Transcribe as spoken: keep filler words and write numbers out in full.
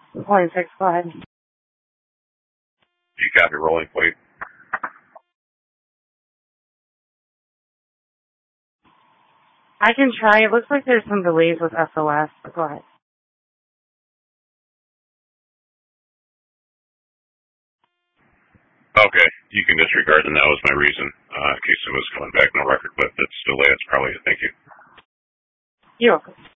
Point six, go ahead. You got your rolling plate. I can try. It looks like there's some delays with S O S, but go ahead. Okay, you can disregard, and that was my reason, uh, in case it was coming back no record, but that's delay. It's probably it. Thank you. You're welcome.